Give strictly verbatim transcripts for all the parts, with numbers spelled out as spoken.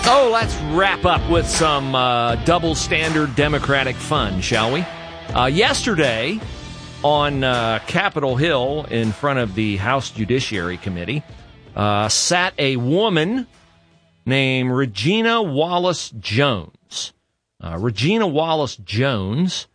Oh, let's wrap up with some uh, double standard Democratic fun, shall we? Uh, yesterday, on uh, Capitol Hill, in front of the House Judiciary Committee, uh, sat a woman named Regina Wallace Jones. Uh, Regina Wallace Jones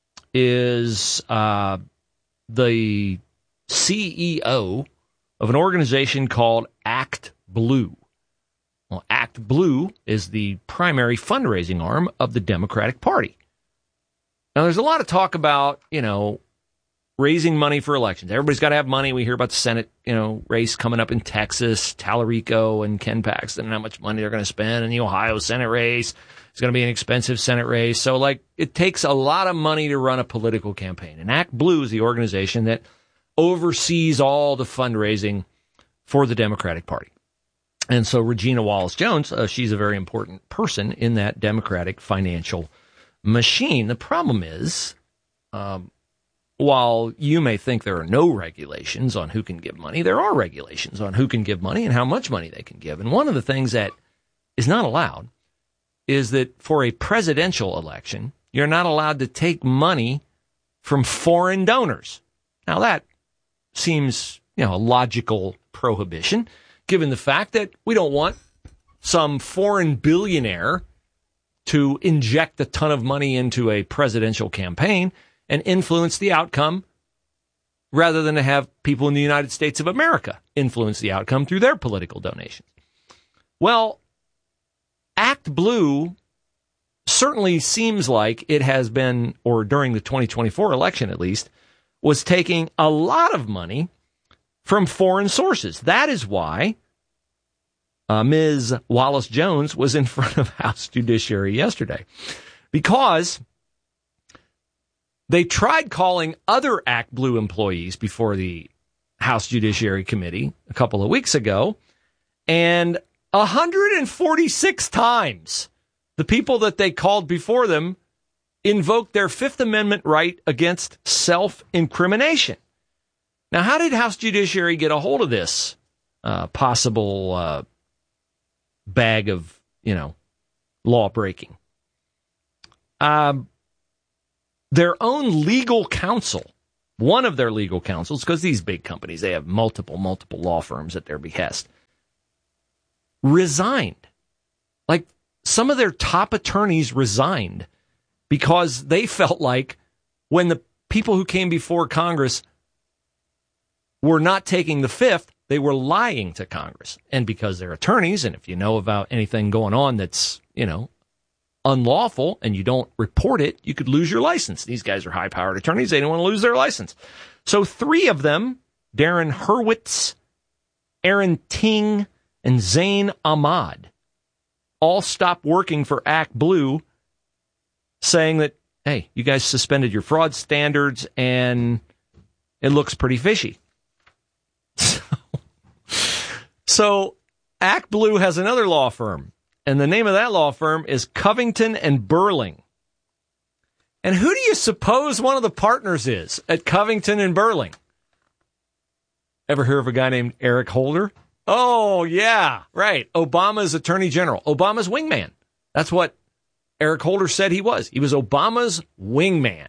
is uh, the C E O of an organization called Act Blue. Well, Act Blue is the primary fundraising arm of the Democratic Party. Now, there's a lot of talk about, you know, raising money for elections. Everybody's got to have money. We hear about the Senate, you know, race coming up in Texas, Tallarico and Ken Paxton, and how much money they're going to spend. And the Ohio Senate race is going to be an expensive Senate race. So, like, it takes a lot of money to run a political campaign. And Act Blue is the organization that oversees all the fundraising for the Democratic Party. And so Regina Wallace Jones, uh, she's a very important person in that Democratic financial machine. The problem is, um, while you may think there are no regulations on who can give money, there are regulations on who can give money and how much money they can give. And one of the things that is not allowed is that for a presidential election, you're not allowed to take money from foreign donors. Now, that seems, you know, a logical prohibition, given the fact that we don't want some foreign billionaire to inject a ton of money into a presidential campaign and influence the outcome rather than to have people in the United States of America influence the outcome through their political donations. Well, Act Blue certainly seems like it has been, or during the twenty twenty-four election at least, was taking a lot of money from foreign sources. That is why uh, Miz Wallace Jones was in front of House Judiciary yesterday, because they tried calling other Act Blue employees before the House Judiciary Committee a couple of weeks ago, and one hundred forty-six times the people that they called before them invoked their Fifth Amendment right against self-incrimination. Now, how did House Judiciary get a hold of this uh, possible uh, bag of, you know, law breaking? Um, their own legal counsel, one of their legal counsels, because these big companies, they have multiple, multiple law firms at their behest, resigned. Like, some of their top attorneys resigned because they felt like when the people who came before Congress were not taking the fifth, they were lying to Congress. And because they're attorneys, and if you know about anything going on that's, you know, unlawful and you don't report it, you could lose your license. These guys are high-powered attorneys. They don't want to lose their license. So three of them, Darren Hurwitz, Aaron Ting, and Zain Ahmad, all stopped working for Act Blue, saying that, hey, you guys suspended your fraud standards and it looks pretty fishy. So, so Act Blue has another law firm, and the name of that law firm is Covington and Burling. And who do you suppose one of the partners is at Covington and Burling? Ever hear of a guy named Eric Holder? Oh, yeah, right. Obama's attorney general, Obama's wingman. That's what Eric Holder said he was. He was Obama's wingman.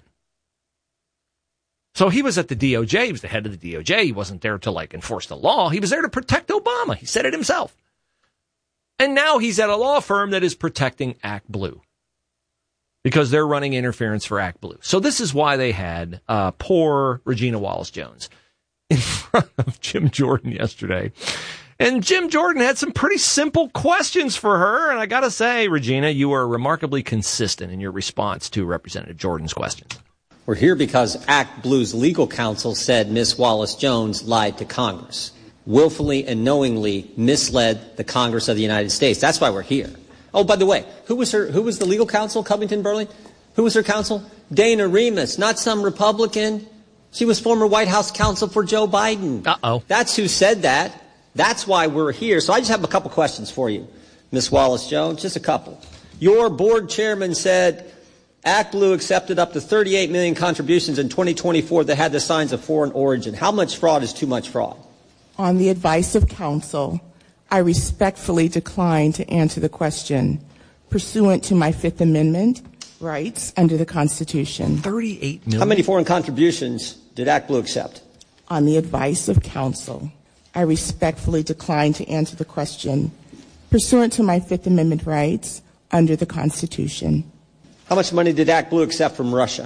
So he was at the D O J. He was the head of the D O J. He wasn't there to, like, enforce the law. He was there to protect Obama. He said it himself. And now he's at a law firm that is protecting Act Blue because they're running interference for Act Blue. So this is why they had uh, poor Regina Wallace Jones in front of Jim Jordan yesterday. And Jim Jordan had some pretty simple questions for her. And I got to say, Regina, you were remarkably consistent in your response to Representative Jordan's questions. We're here because Act Blue's legal counsel said Miss Wallace Jones lied to Congress, willfully and knowingly misled the Congress of the United States. That's why we're here. Oh, by the way, who was her? Who was the legal counsel, Covington Burling? Who was her counsel? Dana Remus, not some Republican. She was former White House counsel for Joe Biden. Uh-oh. That's who said that. That's why we're here. So I just have a couple questions for you, Miss Wallace Jones, just a couple. Your board chairman said Act Blue accepted up to thirty-eight million contributions in twenty twenty-four that had the signs of foreign origin. How much fraud is too much fraud? On the advice of counsel, I respectfully decline to answer the question pursuant to my Fifth Amendment rights under the Constitution. thirty-eight million. How many foreign contributions did ActBlue accept? On the advice of counsel, I respectfully decline to answer the question pursuant to my Fifth Amendment rights under the Constitution. How much money did ActBlue accept from Russia?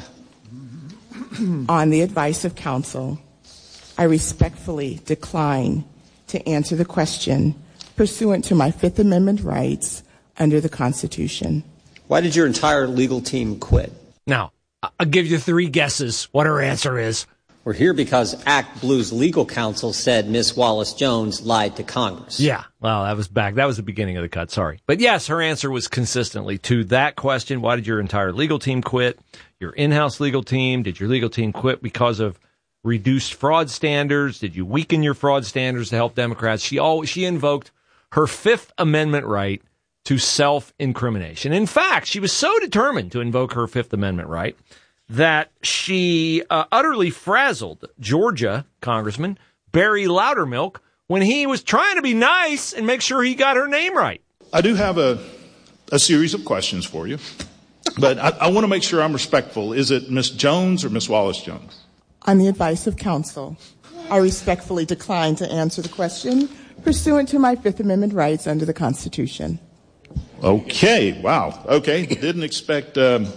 On the advice of counsel, I respectfully decline to answer the question pursuant to my Fifth Amendment rights under the Constitution. Why did your entire legal team quit? Now, I'll give you three guesses what her answer is. We're here because ActBlue's legal counsel said Miss Wallace Jones lied to Congress. Yeah, well, that was back. That was the beginning of the cut, sorry. But yes, her answer was consistently to that question. Why did your entire legal team quit? Your in-house legal team? Did your legal team quit because of reduced fraud standards? Did you weaken your fraud standards to help Democrats? She always, she invoked her Fifth Amendment right to self-incrimination. In fact, she was so determined to invoke her Fifth Amendment right that she uh, utterly frazzled Georgia Congressman Barry Loudermilk when he was trying to be nice and make sure he got her name right. I do have a, a series of questions for you, but I, I want to make sure I'm respectful. Is it Miss Jones or Miss Wallace Jones? On the advice of counsel, I respectfully decline to answer the question pursuant to my Fifth Amendment rights under the Constitution. Okay, wow. Okay, didn't expect um,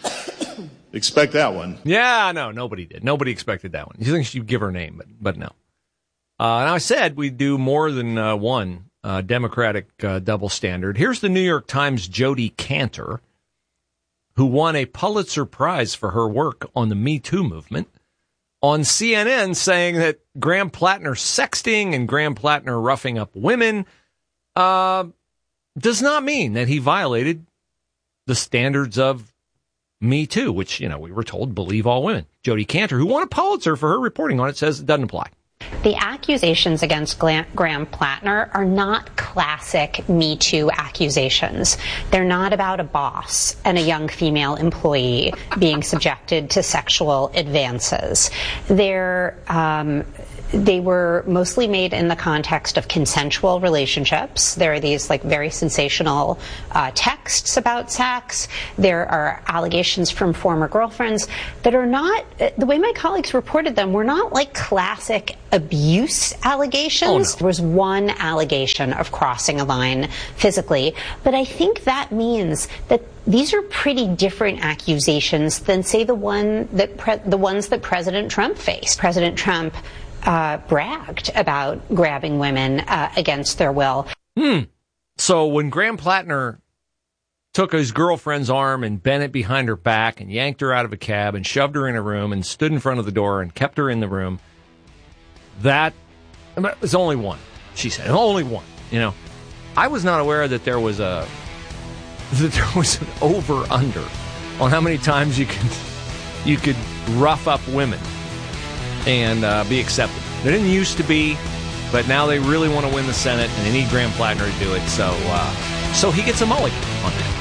expect that one. Yeah, no, nobody did. Nobody expected that one. You think she'd give her name, but but no. Uh, and I said we'd do more than uh, one uh, Democratic uh, double standard. Here's the New York Times' Jodi Kantor, who won a Pulitzer Prize for her work on the Me Too movement, on C N N saying that Graham Plattner sexting and Graham Plattner roughing up women uh, does not mean that he violated the standards of Me Too, which, you know, we were told believe all women. Jodi Kantor, who won a Pulitzer for her reporting on it, says it doesn't apply. The accusations against Graham Plattner are not classic Me Too accusations. They're not about a boss and a young female employee being subjected to sexual advances. They're um, They were mostly made in the context of consensual relationships. There are these like very sensational uh, texts about sex. There are allegations from former girlfriends that are not, the way my colleagues reported them, were not like classic abuse allegations. Oh, no. There was one allegation of crossing a line physically, but I think that means that these are pretty different accusations than, say, the one that pre- the ones that President Trump faced. President Trump Uh, bragged about grabbing women uh, against their will. Hmm. So when Graham Plattner took his girlfriend's arm and bent it behind her back and yanked her out of a cab and shoved her in a room and stood in front of the door and kept her in the room, that was only one, she said. Only one. You know, I was not aware that there was a that there was an over-under on how many times you could you could rough up women and uh, be accepted. There didn't used to be, but now they really want to win the Senate, and they need Graham Plattner to do it. So, uh, so he gets a mulligan on that.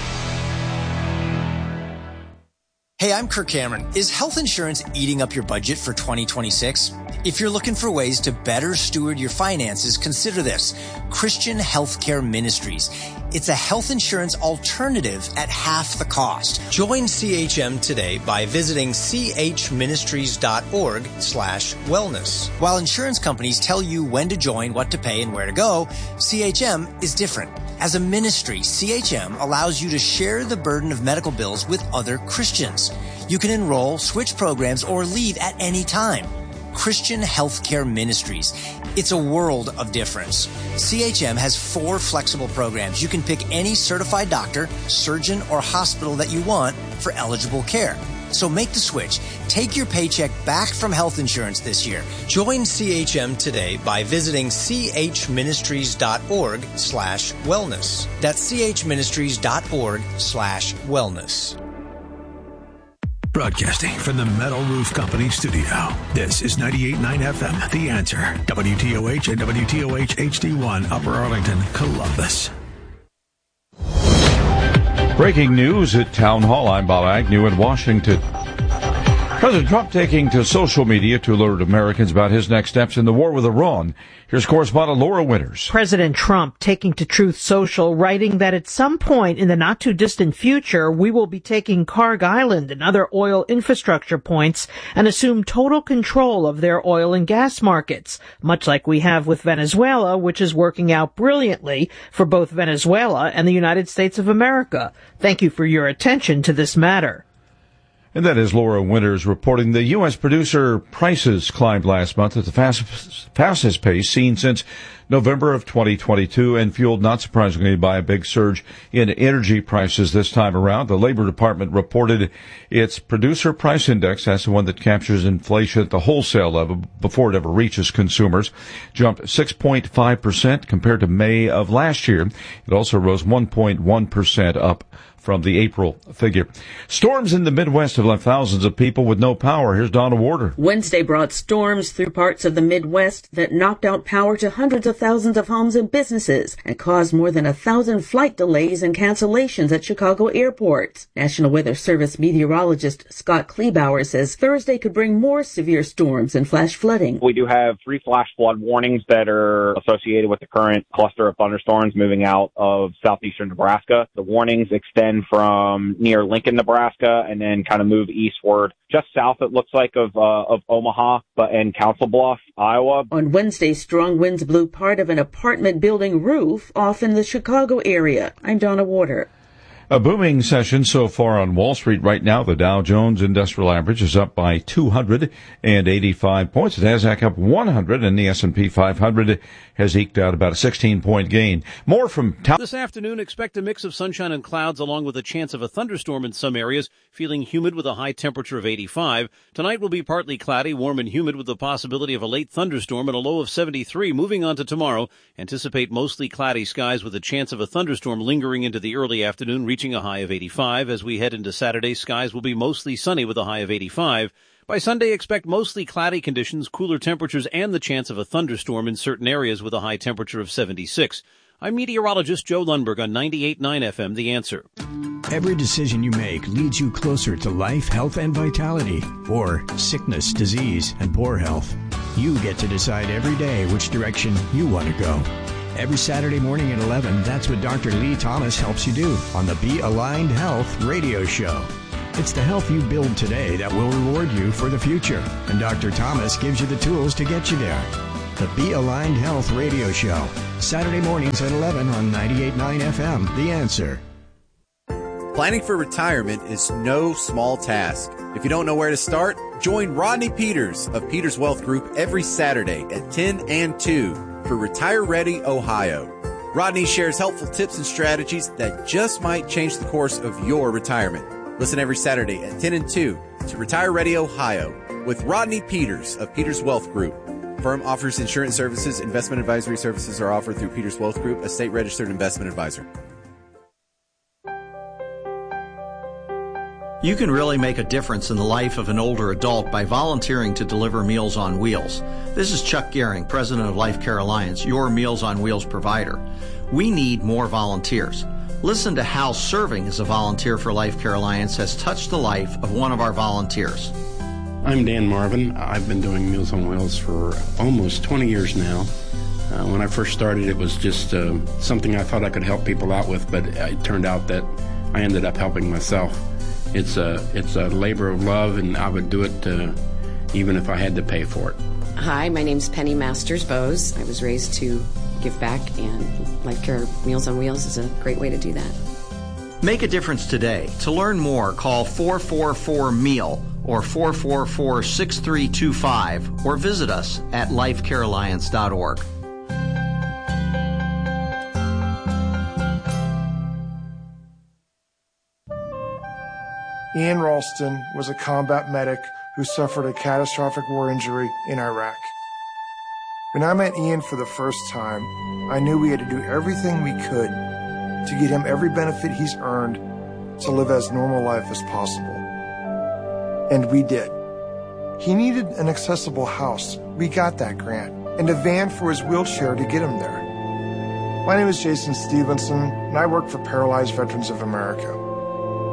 Hey, I'm Kirk Cameron. Is health insurance eating up your budget for twenty twenty-six? If you're looking for ways to better steward your finances, consider this: Christian Healthcare Ministries. It's a health insurance alternative at half the cost. Join C H M today by visiting chministries.org slash wellness. While insurance companies tell you when to join, what to pay, and where to go, C H M is different. As a ministry, C H M allows you to share the burden of medical bills with other Christians. You can enroll, switch programs, or leave at any time. Christian Healthcare Ministries. It's a world of difference. C H M has four flexible programs. You can pick any certified doctor, surgeon, or hospital that you want for eligible care. So make the switch. Take your paycheck back from health insurance this year. Join C H M today by visiting chministries.org slash wellness. That's chministries.org slash wellness. Broadcasting from the Metal Roof Company studio. This is ninety-eight point nine F M, The Answer. W T O H and W T O H H D one, Upper Arlington, Columbus. Breaking news at Town Hall. I'm Bob Agnew in Washington. President Trump taking to social media to alert Americans about his next steps in the war with Iran. Here's correspondent Laura Winters. President Trump taking to Truth Social, writing that at some point in the not-too-distant future, we will be taking Karg Island and other oil infrastructure points and assume total control of their oil and gas markets, much like we have with Venezuela, which is working out brilliantly for both Venezuela and the United States of America. Thank you for your attention to this matter. And that is Laura Winters reporting. The U S producer prices climbed last month at the fastest, fastest pace seen since November of twenty twenty-two, and fueled, not surprisingly, by a big surge in energy prices this time around. The Labor Department reported its producer price index, that's the one that captures inflation at the wholesale level before it ever reaches consumers, jumped six point five percent compared to May of last year. It also rose one point one percent up from the April figure. Storms in the Midwest have left thousands of people with no power. Here's Donna Warder. Wednesday brought storms through parts of the Midwest that knocked out power to hundreds of thousands of homes and businesses and caused more than a thousand flight delays and cancellations at Chicago airports. National Weather Service meteorologist Scott Kleebauer says Thursday could bring more severe storms and flash flooding. We do have three flash flood warnings that are associated with the current cluster of thunderstorms moving out of southeastern Nebraska. The warnings extend from near Lincoln, Nebraska, and then kind of move eastward just south, it looks like, of uh, of Omaha, but in Council Bluff, Iowa. On Wednesday, strong winds blew part of an apartment building roof off in the Chicago area. I'm Donna Warder. A booming session so far on Wall Street right now. The Dow Jones Industrial Average is up by two hundred eighty-five points. The Nasdaq up one hundred, and the S and P five hundred has eked out about a sixteen-point gain. More from... Tal- this afternoon, expect a mix of sunshine and clouds along with a chance of a thunderstorm in some areas, feeling humid with a high temperature of eighty-five. Tonight will be partly cloudy, warm and humid with the possibility of a late thunderstorm and a low of seventy-three. Moving on to tomorrow, anticipate mostly cloudy skies with a chance of a thunderstorm lingering into the early afternoon, reaching a high of eighty-five. As we head into Saturday, skies will be mostly sunny with a high of eighty-five. By Sunday, expect mostly cloudy conditions, cooler temperatures, and the chance of a thunderstorm in certain areas with a high temperature of seventy-six. I'm meteorologist Joe Lundberg on ninety-eight point nine F M, The Answer. Every decision you make leads you closer to life, health, and vitality, or sickness, disease, and poor health. You get to decide every day which direction you want to go. Every Saturday morning at eleven, that's what Doctor Lee Thomas helps you do on the Be Aligned Health radio show. It's the health you build today that will reward you for the future, and Doctor Thomas gives you the tools to get you there. The Be Aligned Health radio show, Saturday mornings at eleven on ninety-eight point nine F M, The Answer. Planning for retirement is no small task. If you don't know where to start, join Rodney Peters of Peters Wealth Group every Saturday at ten and two for Retire Ready Ohio. Rodney shares helpful tips and strategies that just might change the course of your retirement. Listen every Saturday at ten and two to Retire Ready Ohio with Rodney Peters of Peters Wealth Group. Firm offers insurance services. Investment advisory services are offered through Peters Wealth Group, a state-registered investment advisor. You can really make a difference in the life of an older adult by volunteering to deliver Meals on Wheels. This is Chuck Gehring, president of Life Care Alliance, your Meals on Wheels provider. We need more volunteers. Listen to how serving as a volunteer for Life Care Alliance has touched the life of one of our volunteers. I'm Dan Marvin. I've been doing Meals on Wheels for almost twenty years now. Uh, when I first started, it was just uh, something I thought I could help people out with, but it turned out that I ended up helping myself. It's a, it's a labor of love, and I would do it uh, even if I had to pay for it. Hi, my name's Penny Masters Bose. I was raised to give back, and Life Care Meals on Wheels is a great way to do that. Make a difference today. To learn more, call four four four M E A L or four four four, six three two five or visit us at life care alliance dot org. Ian Ralston was a combat medic who suffered a catastrophic war injury in Iraq. When I met Ian for the first time, I knew we had to do everything we could to get him every benefit he's earned to live as normal life as possible. And we did. He needed an accessible house. We got that grant. And a van for his wheelchair to get him there. My name is Jason Stevenson, and I work for Paralyzed Veterans of America.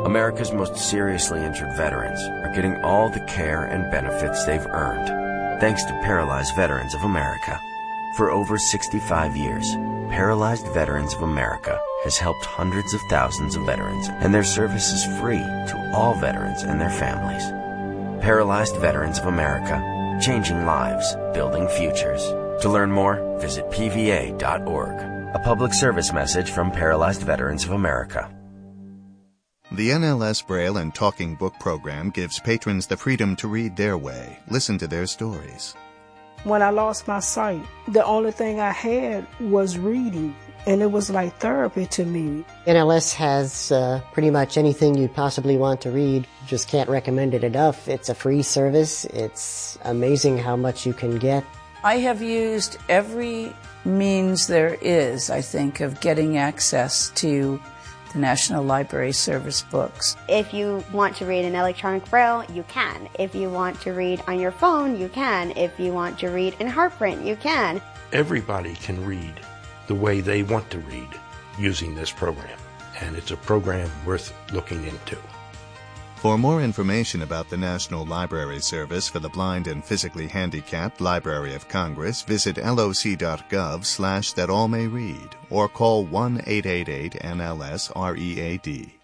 America's most seriously injured veterans are getting all the care and benefits they've earned, thanks to Paralyzed Veterans of America. For over sixty-five years, Paralyzed Veterans of America has helped hundreds of thousands of veterans, and their service is free to all veterans and their families. Paralyzed Veterans of America, changing lives, building futures. To learn more, visit P V A dot org. A public service message from Paralyzed Veterans of America. The N L S Braille and Talking Book program gives patrons the freedom to read their way, listen to their stories. When I lost my sight, the only thing I had was reading, and it was like therapy to me. N L S has uh, pretty much anything you'd possibly want to read. Just can't recommend it enough. It's a free service. It's amazing how much you can get. I have used every means there is, I think, of getting access to the National Library Service books. If you want to read in electronic braille, you can. If you want to read on your phone, you can. If you want to read in heartprint, you can. Everybody can read the way they want to read using this program, and it's a program worth looking into. For more information about the National Library Service for the Blind and Physically Handicapped Library of Congress, visit loc.gov slash that all may read or call one eight eight eight N L S R E A D.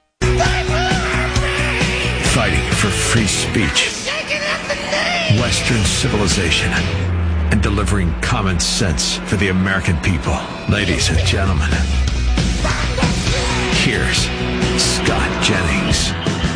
Fighting for free speech, Western civilization, and delivering common sense for the American people. Ladies and gentlemen, here's Scott Jennings.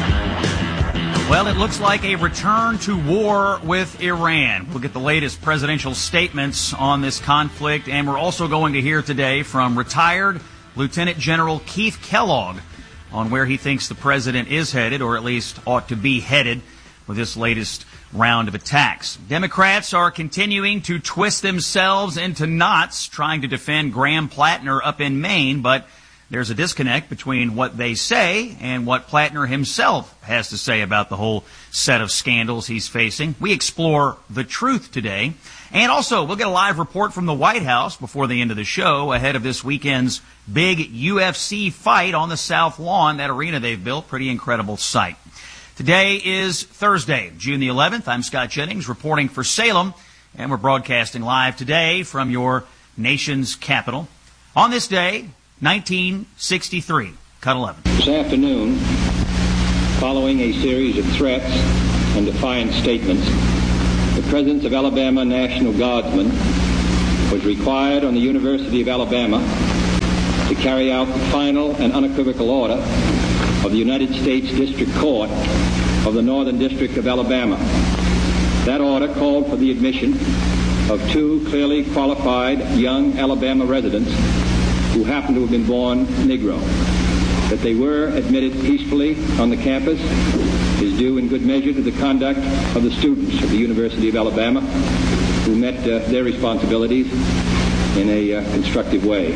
Well, it looks like a return to war with Iran. We'll get the latest presidential statements on this conflict, and we're also going to hear today from retired Lieutenant General Keith Kellogg on where he thinks the president is headed, or at least ought to be headed, with this latest round of attacks. Democrats are continuing to twist themselves into knots trying to defend Graham Plattner up in Maine, but there's a disconnect between what they say and what Plattner himself has to say about the whole set of scandals he's facing. We explore the truth today. And also, we'll get a live report from the White House before the end of the show ahead of this weekend's big U F C fight on the South Lawn, that arena they've built. Pretty incredible sight. Today is Thursday, June the eleventh. I'm Scott Jennings reporting for Salem, and we're broadcasting live today from your nation's capital. On this day, nineteen sixty-three, cut eleven. This afternoon, following a series of threats and defiant statements, the presence of Alabama National Guardsmen was required on the University of Alabama to carry out the final and unequivocal order of the United States District Court of the Northern District of Alabama. That order called for the admission of two clearly qualified young Alabama residents who happened to have been born Negro. That they were admitted peacefully on the campus is due in good measure to the conduct of the students of the University of Alabama, who met uh, their responsibilities in a uh, constructive way.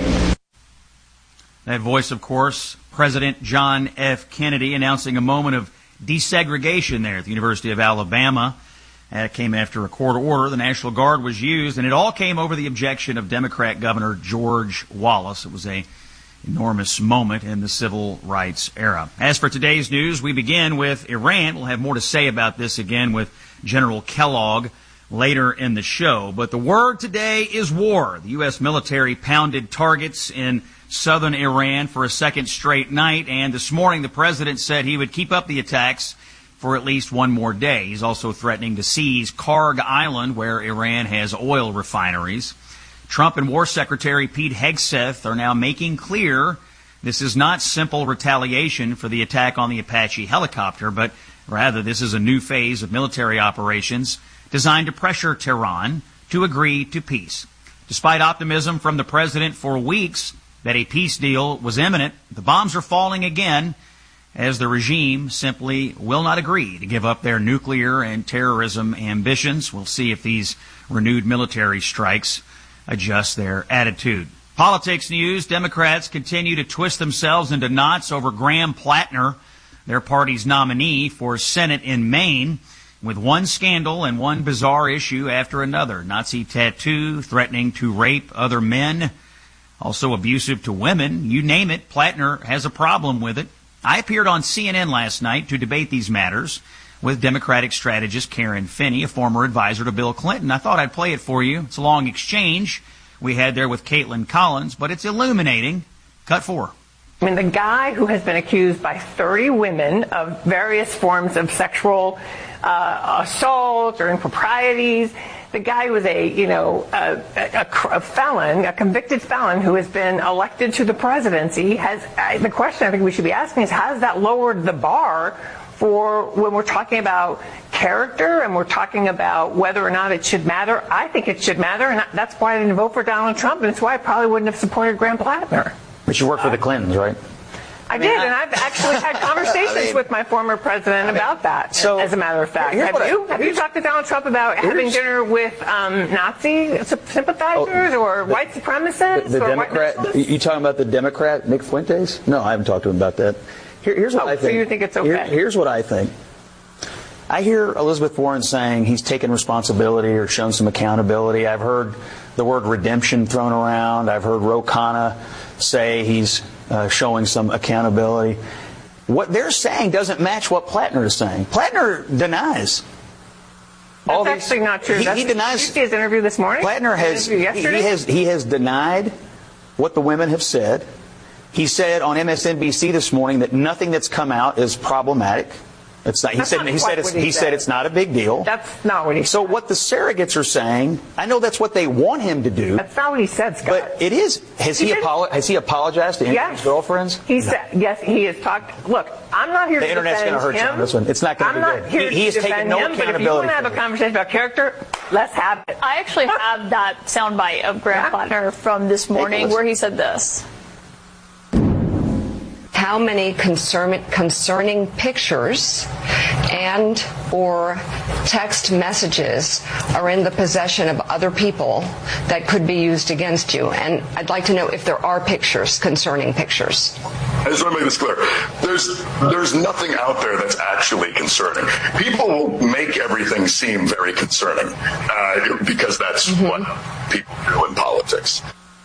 That voice, of course, President John F. Kennedy announcing a moment of desegregation there at the University of Alabama. That came after a court order. The National Guard was used, and it all came over the objection of Democrat Governor George Wallace. It was a enormous moment in the civil rights era. As for today's news, we begin with Iran. We'll have more to say about this again with General Kellogg later in the show. But the word today is war. The U S military pounded targets in southern Iran for a second straight night, and this morning the president said he would keep up the attacks for at least one more day. He's also threatening to seize Karg Island, where Iran has oil refineries. Trump and War Secretary Pete Hegseth are now making clear this is not simple retaliation for the attack on the Apache helicopter, but rather this is a new phase of military operations designed to pressure Tehran to agree to peace. Despite optimism from the president for weeks that a peace deal was imminent, the bombs are falling again as the regime simply will not agree to give up their nuclear and terrorism ambitions. We'll see if these renewed military strikes adjust their attitude. Politics news, Democrats continue to twist themselves into knots over Graham Plattner, their party's nominee for Senate in Maine, with one scandal and one bizarre issue after another. Nazi tattoo, threatening to rape other men, also abusive to women. You name it, Plattner has a problem with it. I appeared on C N N last night to debate these matters with Democratic strategist Karen Finney, a former advisor to Bill Clinton. I thought I'd play it for you. It's a long exchange we had there with Caitlin Collins, but it's illuminating. Cut four. I mean, the guy who has been accused by thirty women of various forms of sexual uh, assault or improprieties, the guy who is a, you know, a, a, a felon, a convicted felon who has been elected to the presidency, has uh, the question I think we should be asking is, has that lowered the bar for when we're talking about character and we're talking about whether or not it should matter? I think it should matter, and that's why I didn't vote for Donald Trump, and it's why I probably wouldn't have supported Graham Plattner. But you work for the Clintons, right? I, I mean, did, I, and I've actually had conversations I mean, with my former president I mean, about that, so, as a matter of fact. Have you? I, have you talked to Donald Trump about having dinner with um, Nazi sympathizers oh, or the, white supremacists? The, the or Democrat, white you talking about the Democrat, Nick Fuentes? No, I haven't talked to him about that. Here, here's what oh, I think. So you think it's okay? Here, here's what I think. I hear Elizabeth Warren saying he's taken responsibility or shown some accountability. I've heard the word redemption thrown around. I've heard Ro Khanna say he's uh, showing some accountability. What they're saying doesn't match what Plattner is saying. Plattner denies. That's all actually these, not true. He, That's he denies. Did you see his interview this morning? Plattner has he, he has he has denied what the women have said. He said on M S N B C this morning that nothing that's come out is problematic. It's not, he that's said not he said it's, he, he said it's not a big deal. That's not what he so said. What the surrogates are saying, I know that's what they want him to do. That's not what he said, Scott. But it is. Has he, he apolo- has he apologized to any yes. of his girlfriends? He no. said yes. He has talked. Look, I'm not here the to internet's defend going to hurt him. you on this one. It's not going to be good. I'm not here he, he to has defend taken no him. But if you accountability. want to have a conversation about character, let's have it. I actually have that soundbite of Graham Plattner from this morning where he said this. How many concern, concerning pictures and or text messages are in the possession of other people that could be used against you? And I'd like to know if there are pictures, concerning pictures. I just want to make this clear. There's there's nothing out there that's actually concerning. People will make everything seem very concerning uh, because that's mm-hmm. what people do in politics.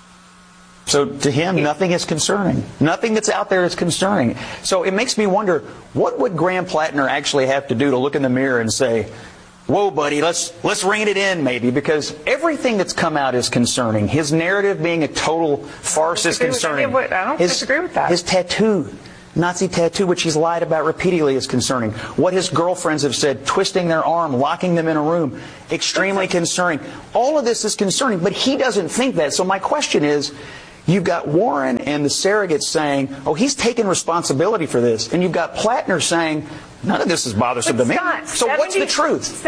So to him, nothing is concerning. Nothing that's out there is concerning. So it makes me wonder, what would Graham Plattner actually have to do to look in the mirror and say, whoa, buddy, let's let's rein it in maybe, because everything that's come out is concerning. His narrative being a total farce is concerning. What, I don't his, disagree with that. His tattoo, Nazi tattoo, which he's lied about repeatedly, is concerning. What his girlfriends have said, twisting their arm, locking them in a room, extremely concerning. All of this is concerning, but he doesn't think that. So my question is, you've got Warren and the surrogates saying, oh, he's taking responsibility for this. And you've got Plattner saying, none of this is bothersome to me. So what's the truth?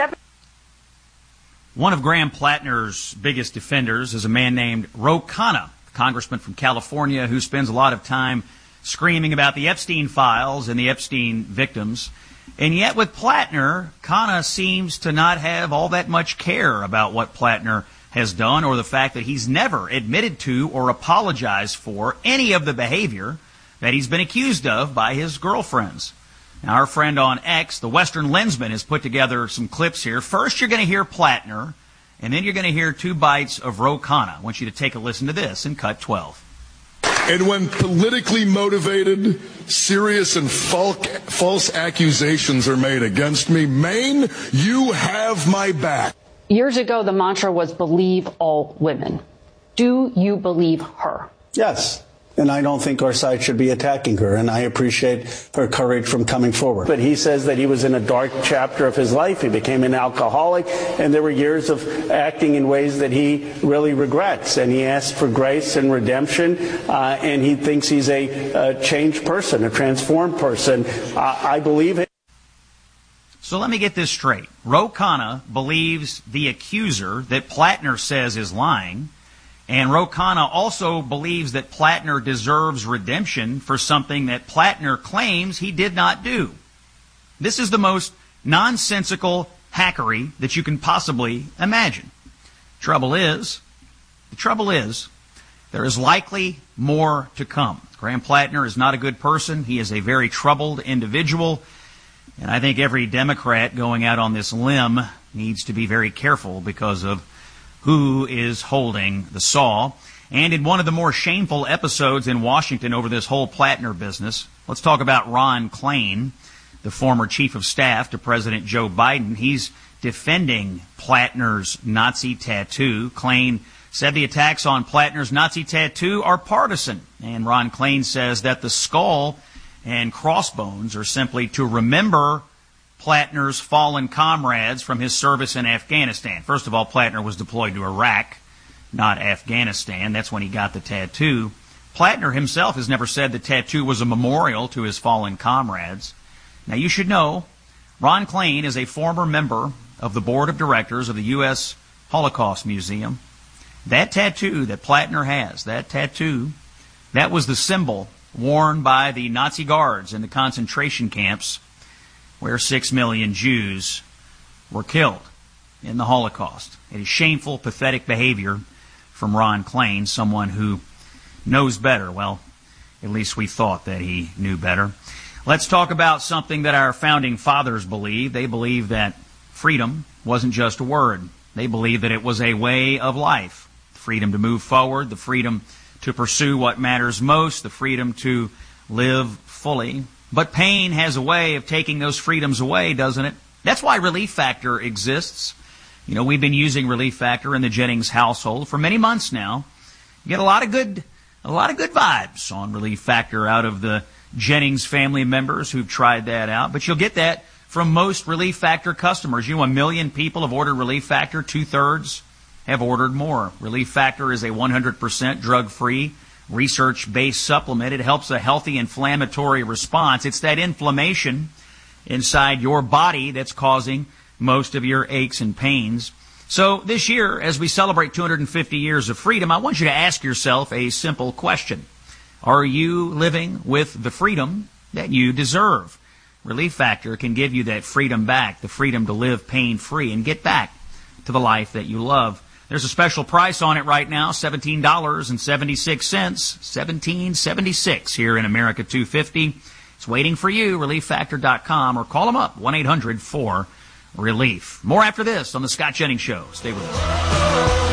One of Graham Plattner's biggest defenders is a man named Ro Khanna, congressman from California who spends a lot of time screaming about the Epstein files and the Epstein victims. And yet with Plattner, Khanna seems to not have all that much care about what Plattner has done, or the fact that he's never admitted to or apologized for any of the behavior that he's been accused of by his girlfriends. Now, our friend on X, the Western Lensman, has put together some clips here. First, you're going to hear Plattner, and then you're going to hear two bites of Ro Khanna. I want you to take a listen to this in cut twelve. And when politically motivated, serious and false accusations are made against me, Maine, you have my back. Years ago, the mantra was believe all women. Do you believe her? Yes. And I don't think our side should be attacking her. And I appreciate her courage from coming forward. But he says that he was in a dark chapter of his life. He became an alcoholic. And there were years of acting in ways that he really regrets. And he asked for grace and redemption. Uh, and he thinks he's a, a changed person, a transformed person. Uh, I believe it. So let me get this straight. Ro Khanna believes the accuser that Plattner says is lying, and Ro Khanna also believes that Plattner deserves redemption for something that Plattner claims he did not do. This is the most nonsensical hackery that you can possibly imagine. Trouble is, the trouble is, there is likely more to come. Graham Plattner is not a good person. He is a very troubled individual. And I think every Democrat going out on this limb needs to be very careful because of who is holding the saw. And in one of the more shameful episodes in Washington over this whole Plattner business, let's talk about Ron Klain, the former chief of staff to President Joe Biden. He's defending Plattner's Nazi tattoo. Klain said the attacks on Plattner's Nazi tattoo are partisan. And Ron Klain says that the skull and crossbones are simply to remember Plattner's fallen comrades from his service in Afghanistan. First of all, Plattner was deployed to Iraq, not Afghanistan. That's when he got the tattoo. Plattner himself has never said the tattoo was a memorial to his fallen comrades. Now, you should know, Ron Klain is a former member of the board of directors of the U S Holocaust Museum. That tattoo that Plattner has, that tattoo, that was the symbol worn by the Nazi guards in the concentration camps where six million Jews were killed in the Holocaust. It is shameful, pathetic behavior from Ron Klain, someone who knows better. Well, at least we thought that he knew better. Let's talk about something that our founding fathers believed. They believed that freedom wasn't just a word. They believed that it was a way of life. The freedom to move forward, the freedom to pursue what matters most, the freedom to live fully. But pain has a way of taking those freedoms away, doesn't it? That's why Relief Factor exists. You know, we've been using Relief Factor in the Jennings household for many months now. You get a lot of good, a lot of good vibes on Relief Factor out of the Jennings family members who've tried that out. But you'll get that from most Relief Factor customers. You know, a million people have ordered Relief Factor. Two-thirds have ordered more. Relief Factor is a one hundred percent drug-free, research-based supplement. It helps a healthy inflammatory response. It's that inflammation inside your body that's causing most of your aches and pains. So this year, as we celebrate two hundred fifty years of freedom, I want you to ask yourself a simple question. Are you living with the freedom that you deserve? Relief Factor can give you that freedom back, the freedom to live pain-free and get back to the life that you love. There's a special price on it right now, seventeen dollars and seventy-six cents, seventeen dollars and seventy-six cents here in America two fifty. It's waiting for you, relief factor dot com, or call them up, one eight hundred four relief. More after this on The Scott Jennings Show. Stay with us.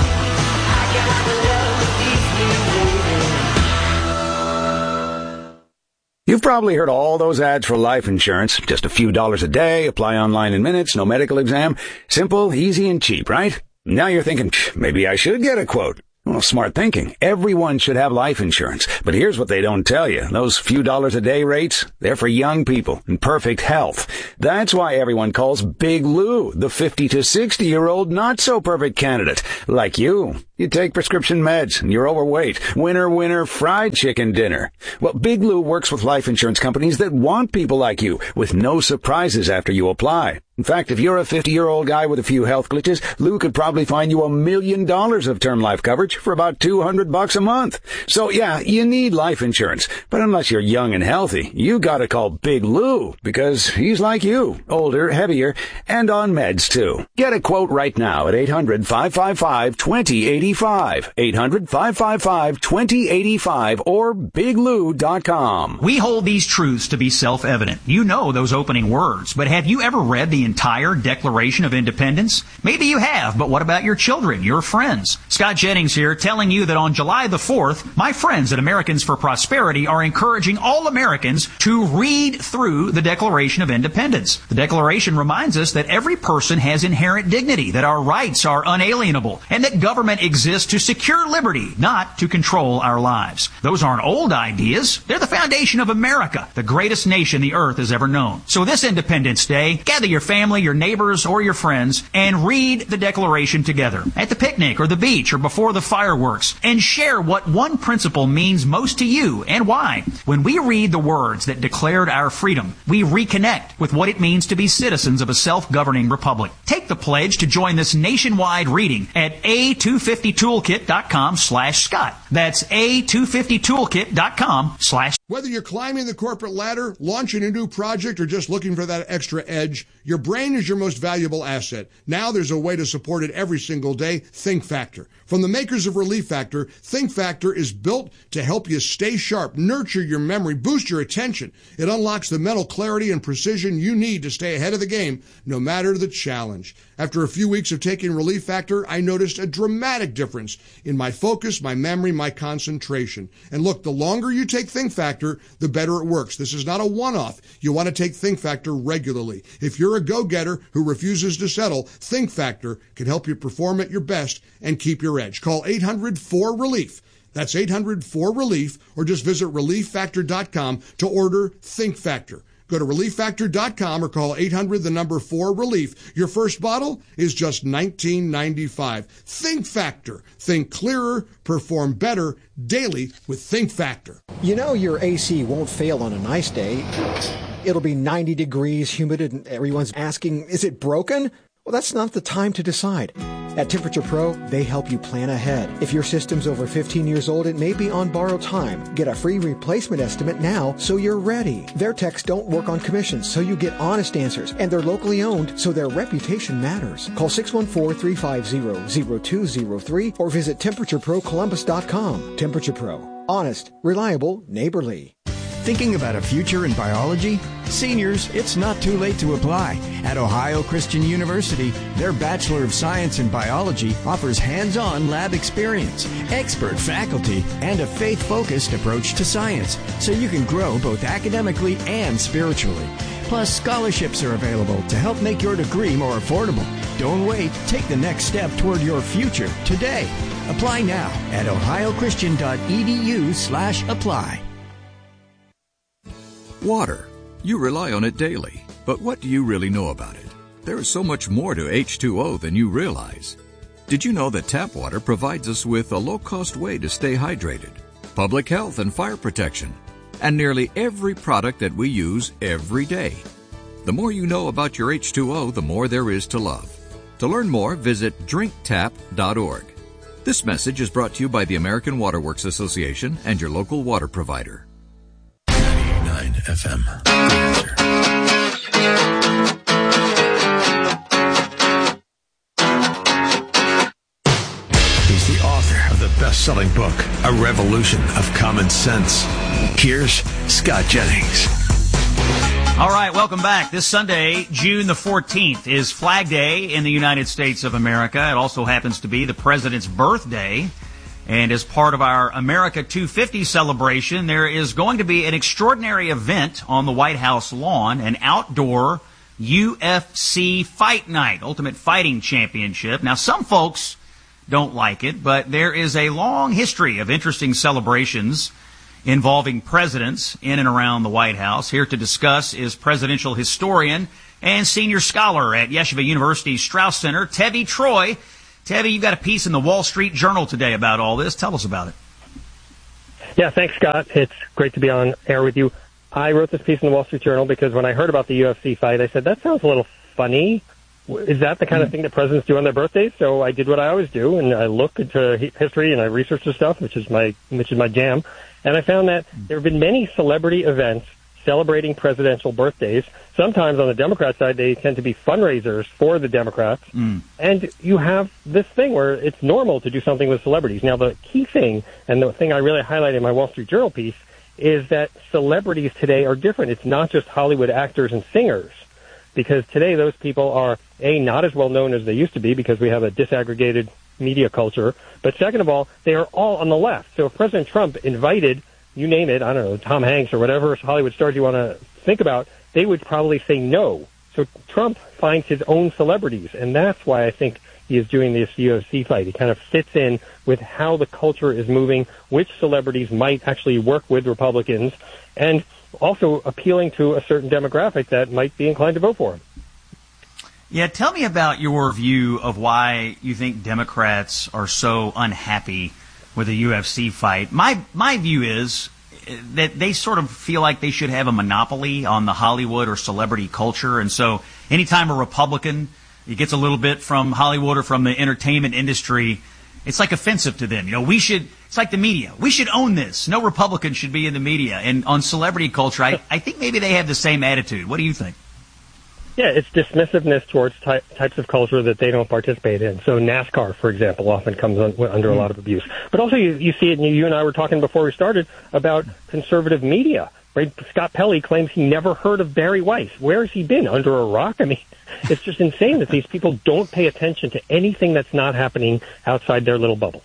You've probably heard all those ads for life insurance. Just a few dollars a day, apply online in minutes, no medical exam. Simple, easy, and cheap, right? Now you're thinking, maybe I should get a quote. Well, smart thinking. Everyone should have life insurance. But here's what they don't tell you. Those few dollars a day rates, they're for young people in perfect health. That's why everyone calls Big Lou the fifty to sixty year old not so perfect candidate. Like you. You take prescription meds and you're overweight. Winner, winner, fried chicken dinner. Well, Big Lou works with life insurance companies that want people like you with no surprises after you apply. In fact, if you're a fifty-year-old guy with a few health glitches, Lou could probably find you a million dollars of term life coverage for about two hundred bucks a month. So yeah, you need life insurance. But unless you're young and healthy, you gotta call Big Lou because he's like you, older, heavier, and on meds too. Get a quote right now at eight hundred, five five five, two zero eight five. eight hundred, five five five, two zero eight five or big lou dot com. We hold these truths to be self-evident. You know those opening words, but have you ever read the entire Declaration of Independence? Maybe you have, but what about your children, your friends? Scott Jennings here telling you that on July the fourth, my friends at Americans for Prosperity are encouraging all Americans to read through the Declaration of Independence. The Declaration reminds us that every person has inherent dignity, that our rights are unalienable, and that government exists to secure liberty, not to control our lives. Those aren't old ideas. They're the foundation of America, the greatest nation the earth has ever known. So this Independence Day, gather your family, your neighbors, or your friends, and read the Declaration together at the picnic or the beach or before the fireworks, and share what one principle means most to you and why. When we read the words that declared our freedom, we reconnect with what it means to be citizens of a self-governing republic. Take the pledge to join this nationwide reading at a two fifty toolkit dot com slash Scott. That's a two fifty toolkit dot com slash Whether you're climbing the corporate ladder, launching a new project, or just looking for that extra edge, your brain is your most valuable asset. Now there's a way to support it every single day, Think Factor. From the makers of Relief Factor, Think Factor is built to help you stay sharp, nurture your memory, boost your attention. It unlocks the mental clarity and precision you need to stay ahead of the game, no matter the challenge. After a few weeks of taking Relief Factor, I noticed a dramatic difference in my focus, my memory, my concentration. And look, the longer you take Think Factor, the better it works. This is not a one-off. You want to take Think Factor regularly. If you're a go-getter who refuses to settle, Think Factor can help you perform at your best and keep your edge. Call eight hundred four relief. That's eight hundred four relief, or just visit relief factor dot com to order Think Factor. Go to relief factor dot com or call eight hundred, the number four, relief. Your first bottle is just nineteen ninety-five. Think Factor. Think clearer, perform better daily with Think Factor. You know your A C won't fail on a nice day. It'll be ninety degrees, humid, and everyone's asking, is it broken? Well, that's not the time to decide. At Temperature Pro, they help you plan ahead. If your system's over fifteen years old, it may be on borrowed time. Get a free replacement estimate now so you're ready. Their techs don't work on commissions, so you get honest answers. And they're locally owned, so their reputation matters. Call six one four, three five zero, zero two zero three or visit temperature pro columbus dot com. Temperature Pro. Honest, reliable, neighborly. Thinking about a future in biology? Seniors, it's not too late to apply. At Ohio Christian University, their Bachelor of Science in Biology offers hands-on lab experience, expert faculty, and a faith-focused approach to science, so you can grow both academically and spiritually. Plus, scholarships are available to help make your degree more affordable. Don't wait. Take the next step toward your future today. Apply now at ohio christian dot e d u slash apply. Water. You rely on it daily, but what do you really know about it? There is so much more to H two O than you realize. Did you know that tap water provides us with a low-cost way to stay hydrated, public health and fire protection, and nearly every product that we use every day? The more you know about your H two O, the more there is to love. To learn more, visit drink tap dot org. This message is brought to you by the American Water Works Association and your local water provider. ninety-nine F M. He's the author of the best-selling book, A Revolution of Common Sense. Here's Scott Jennings. All right, welcome back. This Sunday, June the fourteenth, is Flag Day in the United States of America. It also happens to be the President's birthday. And as part of our America two fifty celebration, there is going to be an extraordinary event on the White House lawn, an outdoor U F C fight night, Ultimate Fighting Championship. Now, some folks don't like it, but there is a long history of interesting celebrations involving presidents in and around the White House. Here to discuss is presidential historian and senior scholar at Yeshiva University Strauss Center, Tevi Troy. Tevi, you've got a piece in the Wall Street Journal today about all this. Tell us about it. Yeah, thanks, Scott. It's great to be on air with you. I wrote this piece in the Wall Street Journal because when I heard about the U F C fight, I said, that sounds a little funny. Is that the kind of thing that presidents do on their birthdays? So I did what I always do, and I looked into history and I researched the stuff, which is my which is my jam. And I found that there have been many celebrity events celebrating presidential birthdays. Sometimes on the Democrat side, they tend to be fundraisers for the Democrats. Mm. And you have this thing where it's normal to do something with celebrities. Now, the key thing, and the thing I really highlight in my Wall Street Journal piece, is that celebrities today are different. It's not just Hollywood actors and singers, because today those people are, A, not as well known as they used to be because we have a disaggregated media culture. But second of all, they are all on the left. So if President Trump invited, you name it, I don't know, Tom Hanks or whatever Hollywood stars you want to think about, they would probably say no. So Trump finds his own celebrities, and that's why I think he is doing this U F C fight. He kind of fits in with how the culture is moving, which celebrities might actually work with Republicans, and also appealing to a certain demographic that might be inclined to vote for him. Yeah, tell me about your view of why you think Democrats are so unhappy with the U F C fight. My my view is that they sort of feel like they should have a monopoly on the Hollywood or celebrity culture, and so anytime a Republican gets a little bit from Hollywood or from the entertainment industry, it's like offensive to them. You know, we should, it's like the media. We should own this. No Republican should be in the media. And on celebrity culture, I, I think maybe they have the same attitude. What do you think? Yeah, it's dismissiveness towards ty- types of culture that they don't participate in. So NASCAR, for example, often comes un- under a lot of abuse. But also you, you see it, and you and I were talking before we started about conservative media. right? Scott Pelley claims he never heard of Barry Weiss. Where has he been? Under a rock? I mean, it's just insane that these people don't pay attention to anything that's not happening outside their little bubble.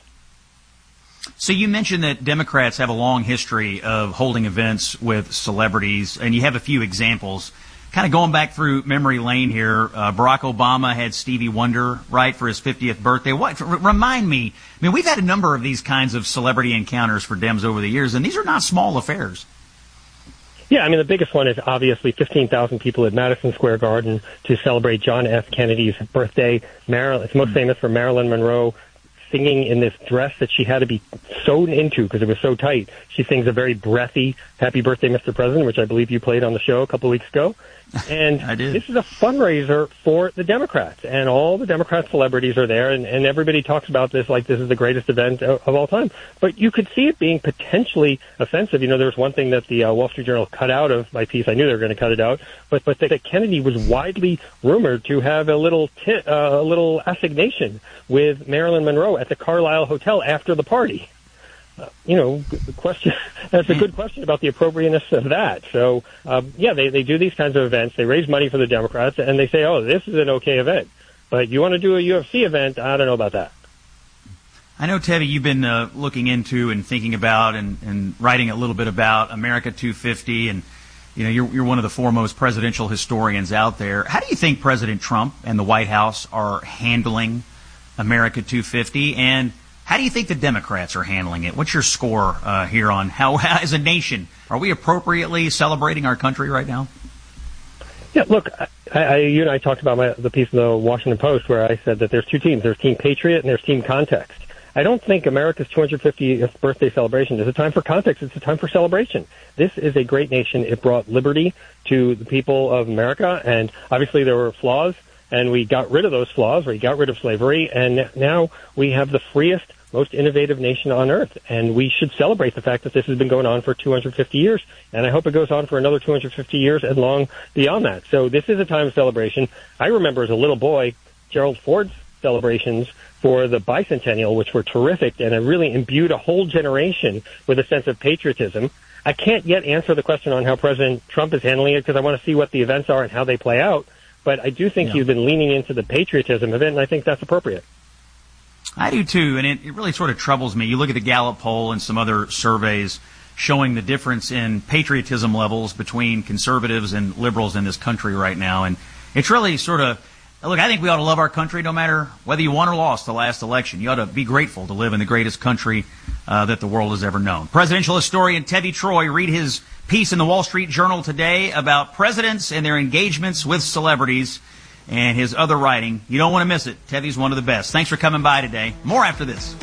So you mentioned that Democrats have a long history of holding events with celebrities, and you have a few examples. Kind of going back through memory lane here, uh, Barack Obama had Stevie Wonder, right, for his fiftieth birthday. What? R- remind me, I mean, we've had a number of these kinds of celebrity encounters for Dems over the years, and these are not small affairs. Yeah, I mean, the biggest one is obviously fifteen thousand people at Madison Square Garden to celebrate John F. Kennedy's birthday. Marilyn, it's most mm-hmm. famous for Marilyn Monroe singing in this dress that she had to be sewn into because it was so tight. She sings a very breathy Happy Birthday, Mister President, which I believe you played on the show a couple of weeks ago. And I did. This is a fundraiser for the Democrats, and all the Democrat celebrities are there, and, and everybody talks about this like this is the greatest event of, of all time. But you could see it being potentially offensive. You know, there was one thing that the uh, Wall Street Journal cut out of my piece. I knew they were going to cut it out, but but that Kennedy was widely rumored to have a little t- uh, a little assignation with Marilyn Monroe at the Carlisle Hotel after the party. Uh, you know, the question, that's a good question about the appropriateness of that. So, um, yeah, they, they do these kinds of events. They raise money for the Democrats, and they say, oh, this is an okay event. But you want to do a U F C event? I don't know about that. I know, Tevi, you've been uh, looking into and thinking about and, and writing a little bit about America two fifty, and you know, you're, you're one of the foremost presidential historians out there. How do you think President Trump and the White House are handling America two fifty, and how do you think the Democrats are handling it? What's your score uh, here on how, as a nation, are we appropriately celebrating our country right now? Yeah, look, I, I, you and I talked about my, the piece in the Washington Post where I said that there's two teams. There's Team Patriot and there's Team Context. I don't think America's two hundred fiftieth birthday celebration is a time for context. It's a time for celebration. This is a great nation. It brought liberty to the people of America, and obviously there were flaws. And we got rid of those flaws. We got rid of slavery. And now we have the freest, most innovative nation on earth. And we should celebrate the fact that this has been going on for two hundred fifty years. And I hope it goes on for another two hundred fifty years and long beyond that. So this is a time of celebration. I remember as a little boy, Gerald Ford's celebrations for the bicentennial, which were terrific. And it really imbued a whole generation with a sense of patriotism. I can't yet answer the question on how President Trump is handling it because I want to see what the events are and how they play out. But I do think yeah. you've been leaning into the patriotism of it, and I think that's appropriate. I do, too, and it, it really sort of troubles me. You look at the Gallup poll and some other surveys showing the difference in patriotism levels between conservatives and liberals in this country right now, and it's really sort of, look, I think we ought to love our country no matter whether you won or lost the last election. You ought to be grateful to live in the greatest country uh, that the world has ever known. Presidential historian Tevi Troy, read his piece in the Wall Street Journal today about presidents and their engagements with celebrities and his other writing. You don't want to miss it. Tevi's one of the best. Thanks for coming by today. More after this.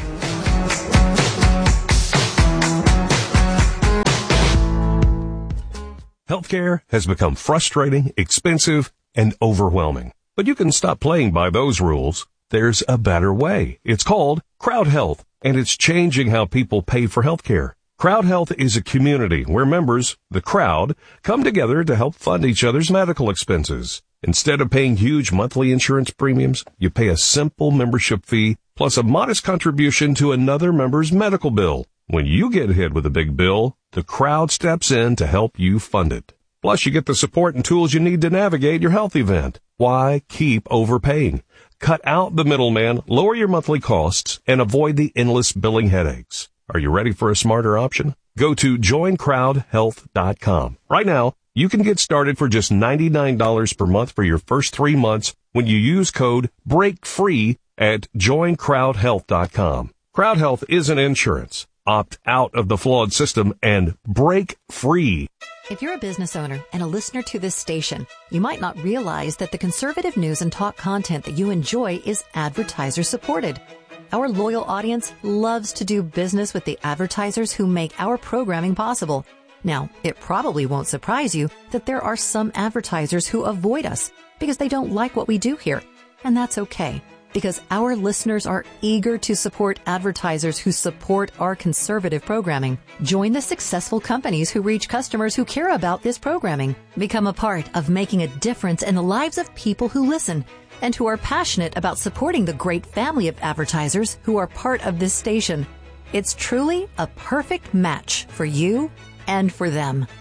Healthcare has become frustrating, expensive, and overwhelming. But you can stop playing by those rules. There's a better way. It's called Crowd Health, and it's changing how people pay for healthcare. Crowd Health is a community where members, the crowd, come together to help fund each other's medical expenses. Instead of paying huge monthly insurance premiums, you pay a simple membership fee plus a modest contribution to another member's medical bill. When you get hit with a big bill, the crowd steps in to help you fund it. Plus, you get the support and tools you need to navigate your health event. Why keep overpaying? Cut out the middleman, lower your monthly costs, and avoid the endless billing headaches. Are you ready for a smarter option? Go to join crowd health dot com. Right now, you can get started for just ninety-nine dollars per month for your first three months when you use code BREAKFREE at join crowd health dot com. Crowd Health isn't insurance. Opt out of the flawed system and break free. If you're a business owner and a listener to this station, you might not realize that the conservative news and talk content that you enjoy is advertiser supported. Our loyal audience loves to do business with the advertisers who make our programming possible. Now, it probably won't surprise you that there are some advertisers who avoid us because they don't like what we do here. And that's okay, because our listeners are eager to support advertisers who support our conservative programming. Join the successful companies who reach customers who care about this programming. Become a part of making a difference in the lives of people who listen and who are passionate about supporting the great family of advertisers who are part of this station. It's truly a perfect match for you and for them.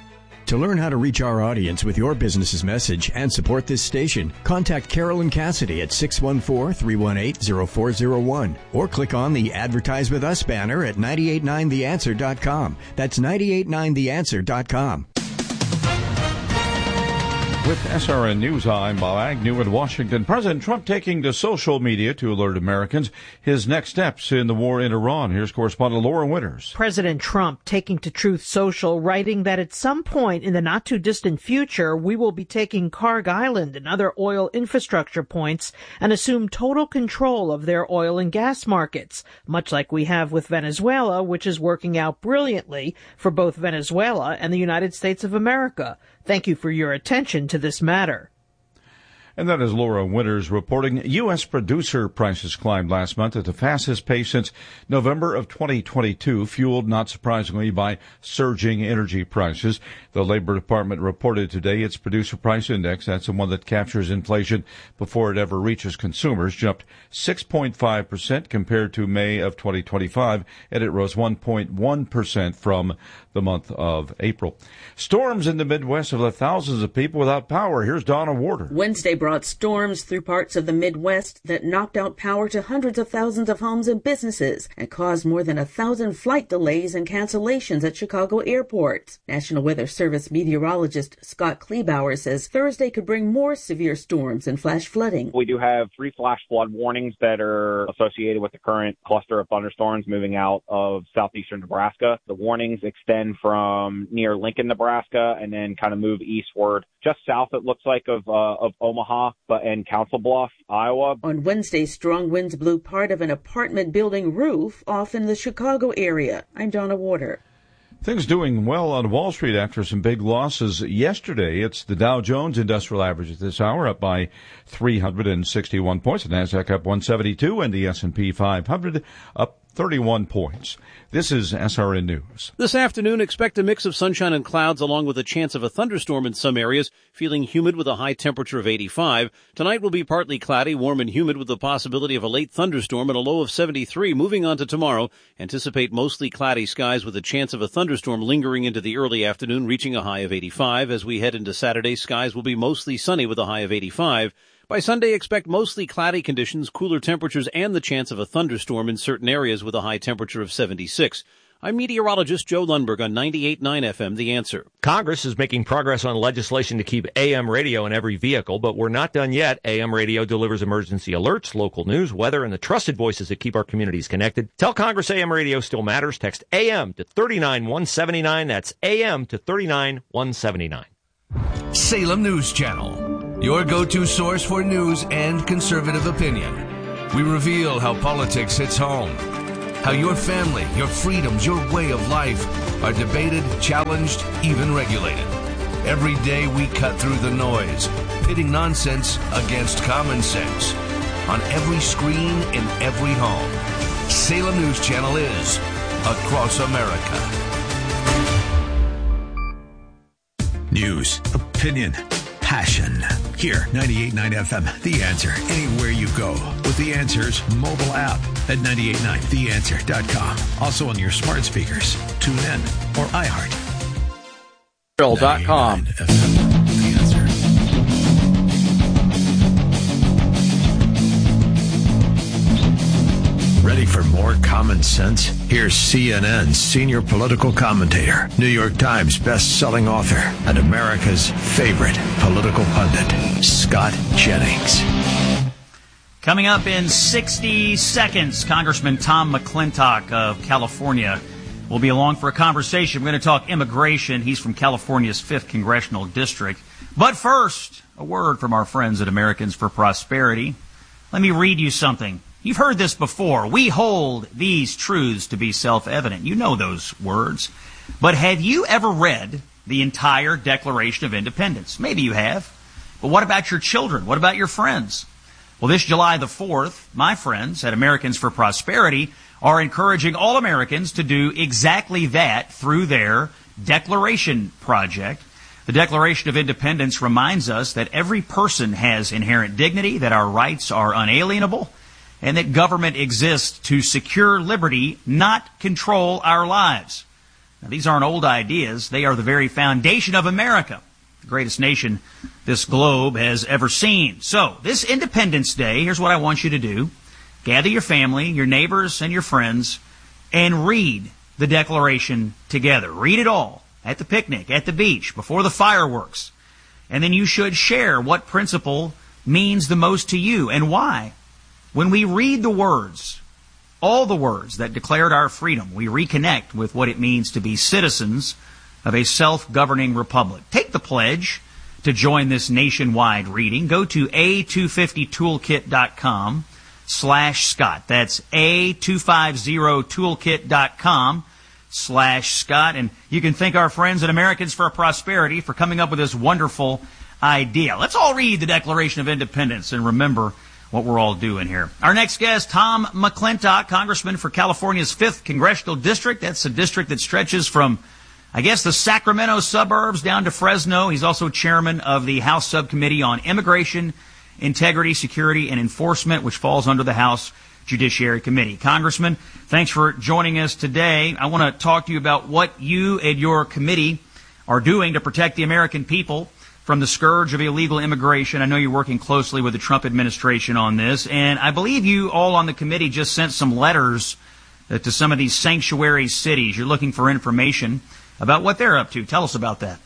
To learn how to reach our audience with your business's message and support this station, contact Carolyn Cassidy at six one four, three one eight, zero four zero one or click on the Advertise With Us banner at nine eight nine the answer dot com. That's nine eight nine the answer dot com. With S R N News, I'm Bob Agnew in Washington. President Trump taking to social media to alert Americans his next steps in the war in Iran. Here's correspondent Laura Winters. President Trump taking to Truth Social, writing that at some point in the not-too-distant future, we will be taking Karg Island and other oil infrastructure points and assume total control of their oil and gas markets, much like we have with Venezuela, which is working out brilliantly for both Venezuela and the United States of America. Thank you for your attention to this matter. And that is Laura Winters reporting. U S producer prices climbed last month at the fastest pace since November of twenty twenty-two, fueled, not surprisingly, by surging energy prices. The Labor Department reported today its producer price index, that's the one that captures inflation before it ever reaches consumers, jumped six point five percent compared to May of twenty twenty-five, and it rose one point one percent from the month of April. Storms in the Midwest have left thousands of people without power. Here's Donna Warder. Wednesday brought storms through parts of the Midwest that knocked out power to hundreds of thousands of homes and businesses and caused more than a thousand flight delays and cancellations at Chicago airports. National Weather Service meteorologist Scott Kleebauer says Thursday could bring more severe storms and flash flooding. We do have three flash flood warnings that are associated with the current cluster of thunderstorms moving out of southeastern Nebraska. The warnings extend from near Lincoln, Nebraska, and then kind of move eastward just south, it looks like, of uh, of Omaha, but in Council Bluff, Iowa. On Wednesday, strong winds blew part of an apartment building roof off in the Chicago area. I'm Donna Warder. Things doing well on Wall Street after some big losses yesterday. It's the Dow Jones Industrial Average at this hour up by three hundred sixty-one points. The Nasdaq up one seventy-two, and the S and P five hundred up thirty-one points. This is S R N News. This afternoon, expect a mix of sunshine and clouds along with a chance of a thunderstorm in some areas, feeling humid with a high temperature of eighty-five. Tonight will be partly cloudy, warm and humid with the possibility of a late thunderstorm and a low of seventy-three. Moving on to tomorrow, anticipate mostly cloudy skies with a chance of a thunderstorm lingering into the early afternoon, reaching a high of eighty-five. As we head into Saturday, skies will be mostly sunny with a high of eighty-five. By Sunday, expect mostly cloudy conditions, cooler temperatures, and the chance of a thunderstorm in certain areas with a high temperature of seventy-six. I'm meteorologist Joe Lundberg on ninety-eight point nine F M, The Answer. Congress is making progress on legislation to keep A M radio in every vehicle, but we're not done yet. A M radio delivers emergency alerts, local news, weather, and the trusted voices that keep our communities connected. Tell Congress A M radio still matters. Text A M to thirty-nine one seventy-nine. That's A M to thirty-nine one seventy-nine. Salem News Channel, your go-to source for news and conservative opinion. We reveal how politics hits home, how your family, your freedoms, your way of life are debated, challenged, even regulated. Every day we cut through the noise, pitting nonsense against common sense. On every screen, in every home, Salem News Channel is across America. News, opinion, passion. Here, ninety-eight point nine F M, The Answer. Anywhere you go with The Answer's mobile app at ninety-eight point nine the answer dot com. Also on your smart speakers, tune in, or iHeart. dot com. Ready for more common sense? Here's C N N's senior political commentator, New York Times best-selling author, and America's favorite political pundit, Scott Jennings. Coming up in sixty seconds, Congressman Tom McClintock of California will be along for a conversation. We're going to talk immigration. He's from California's fifth Congressional District. But first, a word from our friends at Americans for Prosperity. Let me read you something. You've heard this before. We hold these truths to be self-evident. You know those words. But have you ever read the entire Declaration of Independence? Maybe you have. But what about your children? What about your friends? Well, this July the fourth, my friends at Americans for Prosperity are encouraging all Americans to do exactly that through their Declaration Project. The Declaration of Independence reminds us that every person has inherent dignity, that our rights are unalienable, and that government exists to secure liberty, not control our lives. Now, these aren't old ideas. They are the very foundation of America, the greatest nation this globe has ever seen. So, this Independence Day, here's what I want you to do. Gather your family, your neighbors, and your friends, and read the Declaration together. Read it all at the picnic, at the beach, before the fireworks. And then you should share what principle means the most to you and why. When we read the words, all the words that declared our freedom, we reconnect with what it means to be citizens of a self-governing republic. Take the pledge to join this nationwide reading. Go to a two fifty toolkit dot com slash Scott. That's a two fifty toolkit dot com slash Scott. And you can thank our friends at Americans for Prosperity for coming up with this wonderful idea. Let's all read the Declaration of Independence and remember what we're all doing here. Our next guest, Tom McClintock, Congressman for California's fifth Congressional District. That's a district that stretches from, I guess, the Sacramento suburbs down to Fresno. He's also chairman of the House Subcommittee on Immigration, Integrity, Security, and Enforcement, which falls under the House Judiciary Committee. Congressman, thanks for joining us today. I want to talk to you about what you and your committee are doing to protect the American people from the scourge of illegal immigration. I know you're working closely with the Trump administration on this, and I believe you all on the committee just sent some letters uh, to some of these sanctuary cities. You're looking for information about what they're up to. Tell us about that.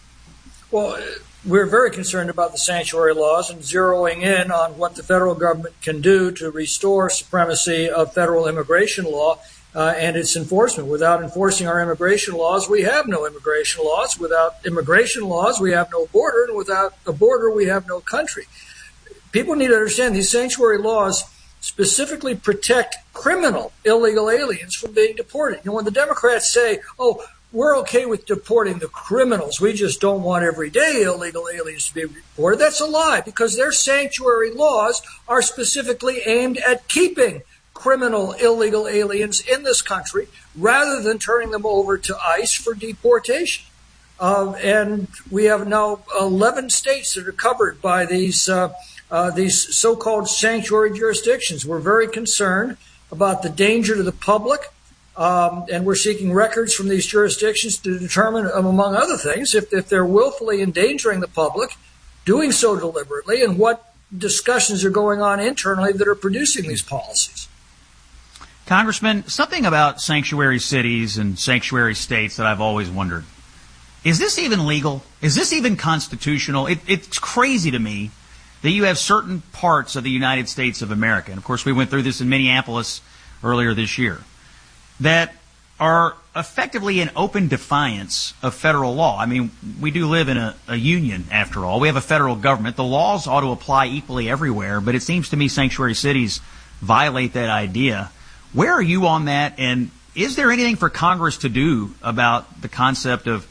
Well, we're very concerned about the sanctuary laws and zeroing in on what the federal government can do to restore supremacy of federal immigration law uh, and its enforcement. Without enforcing our immigration laws, we have no immigration laws. Without immigration laws, we have no border. And without a border, we have no country. People need to understand these sanctuary laws specifically protect criminal illegal aliens from being deported. You know, when the Democrats say, oh, we're okay with deporting the criminals, we just don't want everyday illegal aliens to be deported, that's a lie, because their sanctuary laws are specifically aimed at keeping criminal illegal aliens in this country rather than turning them over to ICE for deportation. Uh, and we have now eleven states that are covered by these uh, uh, these so-called sanctuary jurisdictions. We're very concerned about the danger to the public. Um, and we're seeking records from these jurisdictions to determine, um, among other things, if, if they're willfully endangering the public, doing so deliberately, and what discussions are going on internally that are producing these policies. Congressman, something about sanctuary cities and sanctuary states that I've always wondered. Is this even legal? Is this even constitutional? It, it's crazy to me that you have certain parts of the United States of America, and of course we went through this in Minneapolis earlier this year, that are effectively in open defiance of federal law. I mean, we do live in a, a union, after all. We have a federal government. The laws ought to apply equally everywhere, but it seems to me sanctuary cities violate that idea. Where are you on that, and is there anything for Congress to do about the concept of